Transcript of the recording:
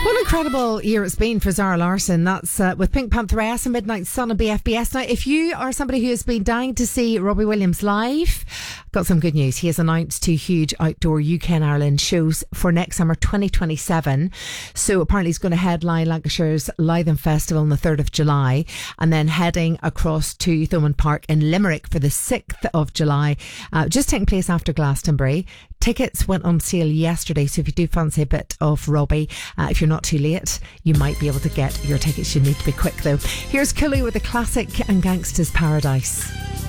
What an incredible year it's been for Zara Larsson. That's with Pink Pantheress and Midnight Sun and BFBS. Now, if you are somebody who has been dying to see Robbie Williams live, got some good news. He has announced 2 huge outdoor UK and Ireland shows for next summer 2027. So apparently he's going to headline Lancashire's Lytham Festival on the 3rd of July and then heading across to Thomond Park in Limerick for the 6th of July, just taking place after Glastonbury. Tickets went on sale yesterday, so if you do fancy a bit of Robbie, if you're not too late, you might be able to get your tickets. You need to be quick though. Here's Cooley with a classic and Gangsta's Paradise.